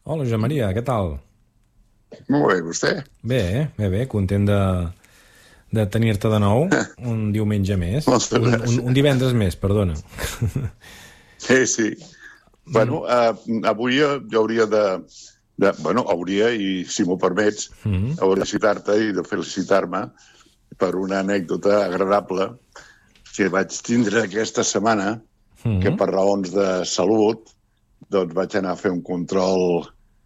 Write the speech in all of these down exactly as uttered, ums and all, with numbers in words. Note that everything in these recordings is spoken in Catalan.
Hola, Josep Maria, què tal? Molt bé, vostè? Bé, bé, bé, content de, de tenir-te de nou un diumenge més. Moltes Un, un, un gràcies. divendres més, perdona. Sí, sí. Mm, Bueno, eh, avui jo hauria de, de... Bueno, hauria, i si m'ho permets, mm, hauria de felicitar-te i de felicitar-me per una anècdota agradable que vaig tindre aquesta setmana, que mm. per raons de salut doncs vaig anar a fer un control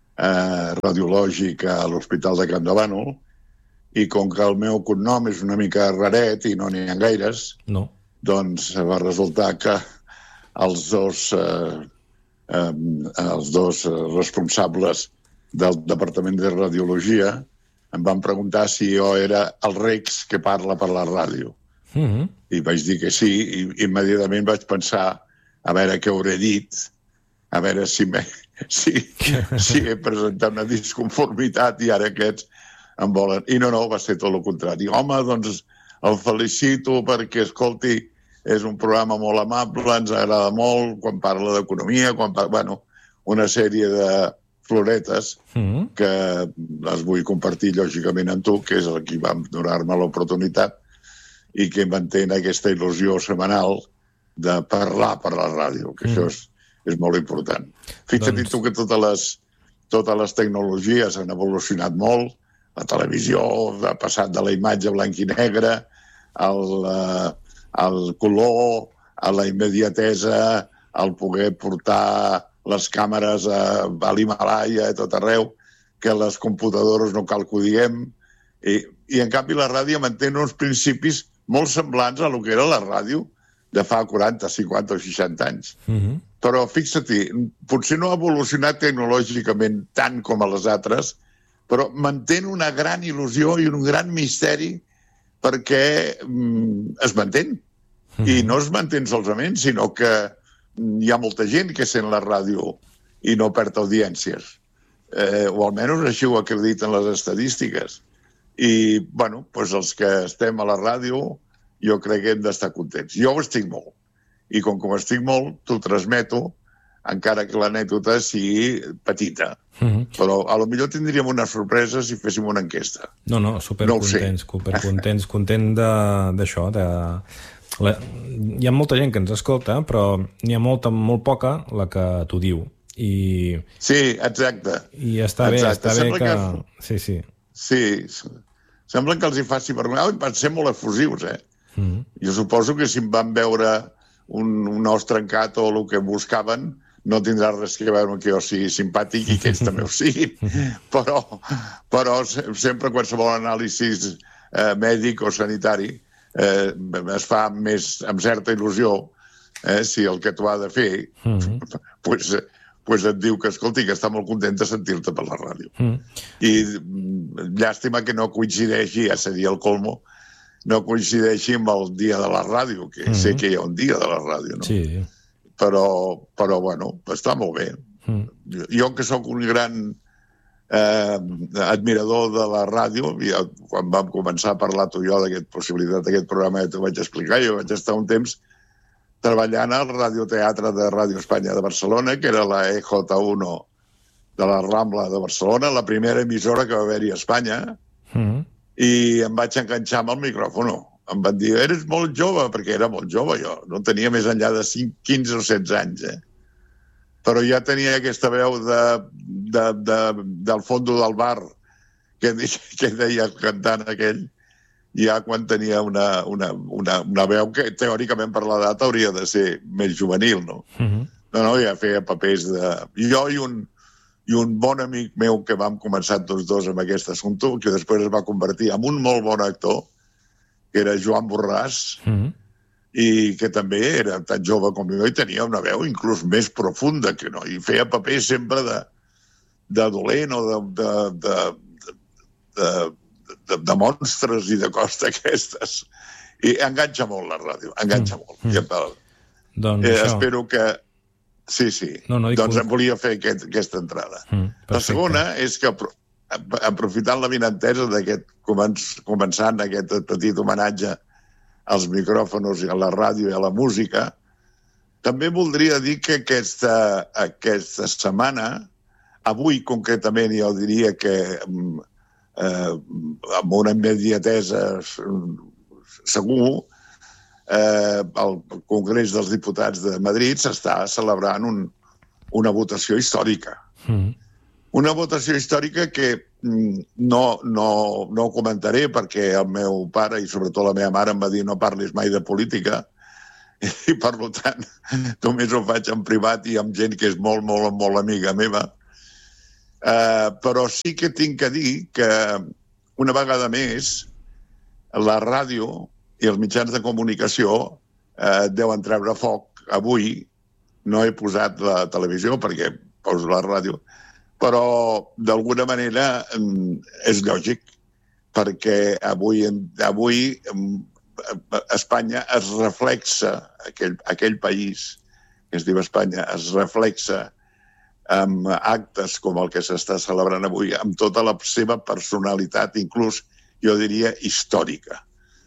eh, radiològic a l'Hospital de Camp de Bànol, i com que el meu cognom és una mica raret i no n'hi ha gaires, No. doncs va resultar que els dos, eh, eh, els dos eh, responsables del Departament de Radiologia em van preguntar si jo era el Rex que parla per la ràdio. Mm, I vaig dir que sí, i immediatament vaig pensar a veure què hauré dit, a veure si, me, si, si he presentat una disconformitat i ara aquests em volen... I no, no, va ser tot el contrari. Home, doncs el felicito perquè, escolti, és un programa molt amable, ens agrada molt quan parla d'economia, quan parla... Bueno, una sèrie de floretes mm. que les vull compartir, lògicament, amb tu, que és el qui va donar-me l'oportunitat i que mantén aquesta il·lusió setmanal de parlar per la ràdio, que Mm. això és, és molt important. Fixa't Doncs- tu que totes les, totes les tecnologies han evolucionat molt, la televisió ha passat de la imatge blanc i negre al, eh, al color, a la immediatesa, al poder portar les càmeres a, a l'Himalaya, a tot arreu, que les computadores no cal que ho diguem, i, i en canvi la ràdio manté uns principis molt semblants a lo que era la ràdio de fa quaranta, cinquanta o seixanta anys. Mm. Però fixa-t'hi, potser no ha evolucionat tecnològicament tant com a les altres, però mantén una gran il·lusió i un gran misteri perquè mm, es mantén. Mm. I no es mantén solament, sinó que hi ha molta gent que sent la ràdio i no perd audiències. Eh, o almenys així ho acrediten les estadístiques. I, bueno, doncs els que estem a la ràdio, jo crec que hem d'estar contents. Jo ho estic molt. I com que ho estic molt, t'ho transmeto, encara que l'anècdota sigui petita. Mm. Però a lo millor tindríem una sorpresa si féssim una enquesta. No, no, No ho sé. supercontents, supercontents, content de- d'això, de... La... Hi ha molta gent que ens escolta, però n'hi ha molta, molt poca la que t'ho diu. I, Sí, exacte. i està bé, Exacte. està bé Sembla que... que- Sí, sí. Sí, sembla que els hi faci vergonya. Ai, van ser molt efusius, eh? Mm. Jo suposo que si em van veure un, un os trencat o el que buscaven, no tindrà res que veure que jo sigui simpàtic i que ells també ho siguin. Però, però se- sempre qualsevol anàlisi eh, mèdic o sanitari eh, es fa més amb certa il·lusió eh, si el que t'ho ha de fer Mm. pues, pues et diu que, escolti, que està molt content de sentir-te per la ràdio. Mm. I mm, llàstima que no coincideixi, ja seria el colmo, no coincideixi amb el dia de la ràdio, que Mhm. sé que hi ha un dia de la ràdio, no? Sí. Però, però bueno, està molt bé. Mm. Jo, jo que sóc un gran eh, admirador de la ràdio, ja, quan vam començar a parlar tu i jo d'aquesta possibilitat d'aquest programa, ja t'ho vaig explicar, jo vaig estar un temps treballant al radioteatre de Ràdio Espanya de Barcelona, que era la E J uno de la Rambla de Barcelona, la primera emissora que va haver-hi a Espanya, Mm. i em vaig enganxar amb el micròfon. Em van dir, eres molt jove, perquè era molt jove jo, no tenia més enllà de cinc, quinze o setze anys, eh? Però ja tenia aquesta veu de, de, de, del fondo del bar que, que deia el cantant aquell, ja quan tenia una, una, una, una veu que teòricament per l'edat hauria de ser més juvenil, no? Mm. No, no, ja feia papers de... Jo i un, i un bon amic meu que vam començar tots dos amb aquest assumpte, que després es va convertir en un molt bon actor, que era Joan Borràs, Mm. i que també era tan jove com jo i tenia una veu inclús més profunda que no, i feia papers sempre de, de dolent o de, de, de, de, de, de monstres i de coses d'aquestes. I enganxa molt la ràdio, enganxa Mm. molt. I, eh, Doncs això. espero que... Sí, sí. No, no, dic doncs que- em volia fer aquest, aquesta entrada. Mm. La segona és que, apro- ap- aprofitant la vinentesa d'aquest començ- començant aquest petit homenatge als micròfons i a la ràdio i a la música, també voldria dir que aquesta, aquesta setmana avui, concretament, jo diria que eh, amb una immediatesa segur, eh, el Congrés dels Diputats de Madrid s'està celebrant un, una votació històrica. Mm. Una votació històrica que no, no, no comentaré perquè el meu pare i sobretot la meva mare em va dir no parlis mai de política i per tant només ho faig en privat i amb gent que és molt, molt, molt amiga meva. Uh, però sí que tinc que dir que una vegada més la ràdio i els mitjans de comunicació uh, deuen treure foc. Avui no he posat la televisió perquè poso la ràdio, però d'alguna manera és lògic, perquè avui, avui Espanya es reflexa, aquell, aquell país que es diu Espanya, es reflexa amb actes com el que s'està celebrant avui, amb tota la seva personalitat, inclús, jo diria, històrica.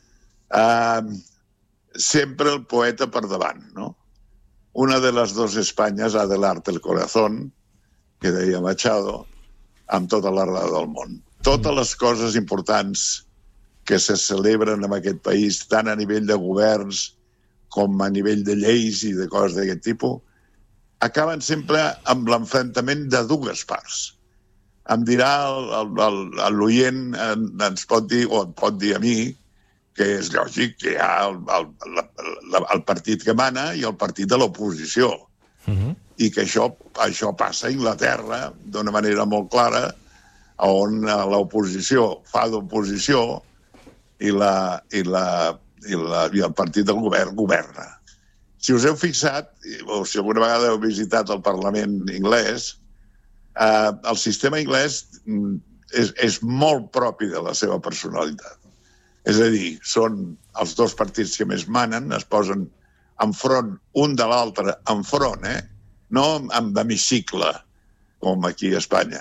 Uh, sempre el poeta per davant, no? Una de les dos Espanyes ha de l'art el corazón, que deia Machado, amb tota la raó del món. Totes les coses importants que se celebren en aquest país, tant a nivell de governs com a nivell de lleis i de coses d'aquest tipus, acaben sempre amb l'enfrontament de dues parts. Em dirà l'oient, ens pot dir, o em pot dir a mi, que és lògic que hi ha el, el, el, el partit que mana i el partit de l'oposició. Uh-huh. I que això, això passa a Anglaterra d'una manera molt clara, on l'oposició fa d'oposició i, la, i, la, i, la, i el partit del govern governa. Si us heu fixat, o si alguna vegada heu visitat el Parlament anglès, eh, el sistema anglès és, és molt propi de la seva personalitat. És a dir, són els dos partits que més manen, es posen enfront un de l'altre, enfront, eh? No amb hemicicle, com aquí a Espanya,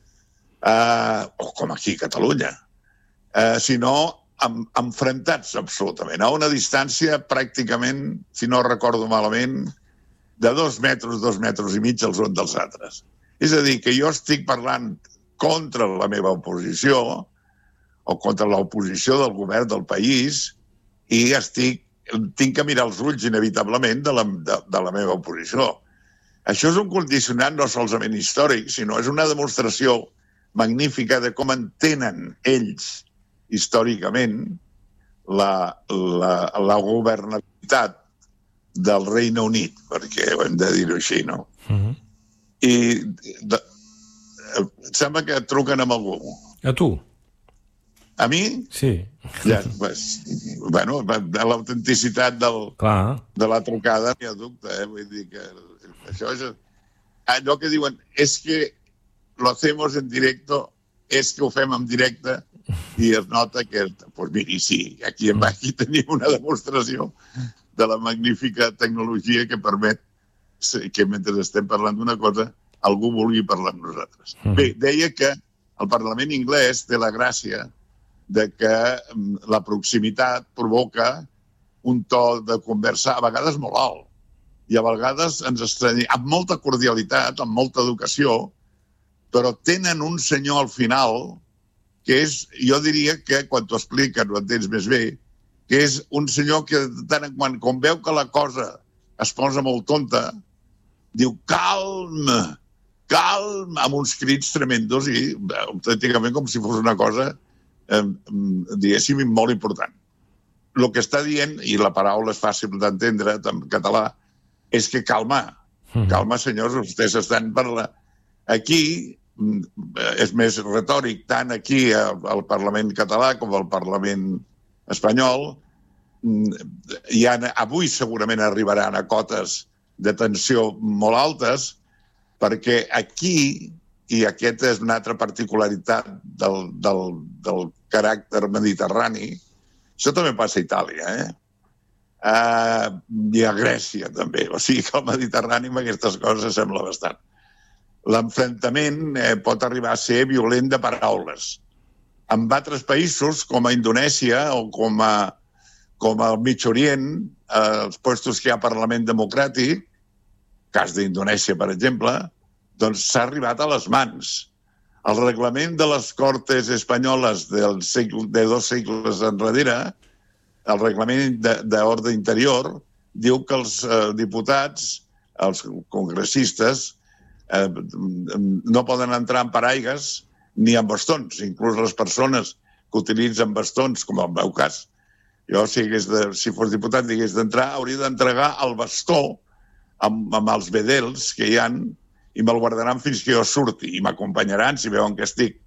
uh, o com aquí a Catalunya, uh, sinó amb, enfrontats absolutament, a una distància pràcticament, si no recordo malament, de dos metres, dos metres i mig els uns dels altres. És a dir, que jo estic parlant contra la meva oposició, o contra l'oposició del govern del país, i estic, tinc que mirar els ulls inevitablement de la, de, de la meva oposició. Això és un condicionant no solament històric, sinó és una demostració magnífica de com entenen ells històricament la, la, la governabilitat del Regne Unit, perquè ho hem de dir-ho així, no? Uh-huh. I de, sembla que truquen amb algú. A tu? A mi? Sí. Ja, pues, bueno, l'autenticitat del, de la trucada n'hi ha dubte, eh? Vull dir que això és... Allò que diuen, és que lo hacemos en directo, és que ho fem en directe, i es nota que, pues miri, sí, aquí, aquí tenim una demostració de la magnífica tecnologia que permet que mentre estem parlant d'una cosa, algú vulgui parlar amb nosaltres. Bé, deia que el Parlament anglès té la gràcia de que la proximitat provoca un to de conversa a vegades molt alt i a vegades ens estranyem, amb molta cordialitat, amb molta educació, però tenen un senyor al final que és, jo diria que quan t'ho expliquen ho entens més bé, que és un senyor que de tant en quant, quan veu que la cosa es posa molt tonta, diu calm, calm, amb uns crits tremendos i autènticament com si fos una cosa Eh, diguéssim, molt important. El que està dient, i la paraula és fàcil d'entendre en català, és que calma. Calma, senyors, vostès estan parlant. Aquí és més retòric, tant aquí al Parlament català com al Parlament espanyol. Hi ha, avui segurament arribaran a cotes de tensió molt altes, perquè aquí, i aquesta és una altra particularitat del, del, del caràcter mediterrani, això també passa a Itàlia, eh? Uh, i a Grècia també, o sigui que el Mediterrani amb aquestes coses sembla bastant. L'enfrontament eh, pot arribar a ser violent de paraules. En altres països, com a Indonèsia o com a com al Mig Orient, eh, els puestos que hi ha Parlament Democràtic, cas d'Indonèsia, per exemple, doncs s'ha arribat a les mans. El reglament de les Cortes Espanyoles del segle, de dos segles enrere, el reglament d'ordre interior, diu que els eh, diputats, els congressistes, eh, no poden entrar en paraigues ni amb bastons. Inclús les persones que utilitzen bastons, com el meu cas, jo, si, de, si fos diputat i hagués d'entrar, hauria d'entregar el bastó amb, amb els bedels que hi han i me'l guardaran fins que jo surti i m'acompanyaran si veuen que estic